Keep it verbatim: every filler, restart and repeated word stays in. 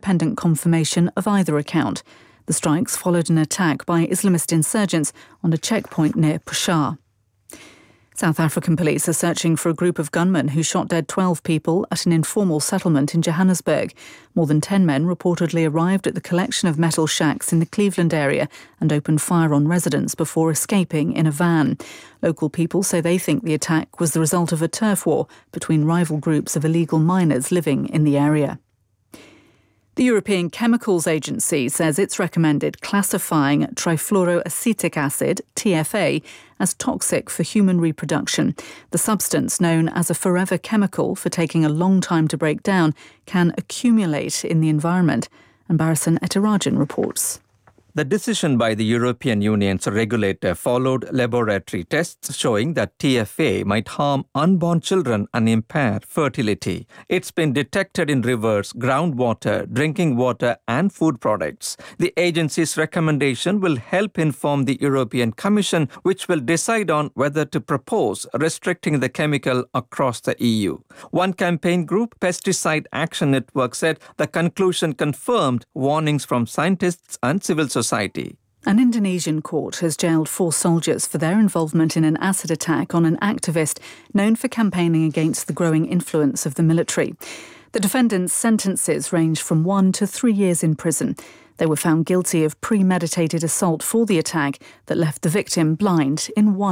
independent confirmation of either account. The strikes followed an attack by Islamist insurgents on a checkpoint near Peshawar. South African police are searching for a group of gunmen who shot dead twelve people at an informal settlement in Johannesburg. More than ten men reportedly arrived at the collection of metal shacks in the Cleveland area and opened fire on residents before escaping in a van. Local people say they think the attack was the result of a turf war between rival groups of illegal miners living in the area. The European Chemicals Agency says it's recommended classifying trifluoroacetic acid, T F A, as toxic for human reproduction. The substance, known as a forever chemical for taking a long time to break down, can accumulate in the environment. And Barasan Etirajan reports. The decision by the European Union's regulator followed laboratory tests showing that T F A might harm unborn children and impair fertility. It's been detected in rivers, groundwater, drinking water and food products. The agency's recommendation will help inform the European Commission, which will decide on whether to propose restricting the chemical across the E U. One campaign group, Pesticide Action Network, said the conclusion confirmed warnings from scientists and civil society. Society. An Indonesian court has jailed four soldiers for their involvement in an acid attack on an activist known for campaigning against the growing influence of the military. The defendants' sentences range from one to three years in prison. They were found guilty of premeditated assault for the attack that left the victim blind in one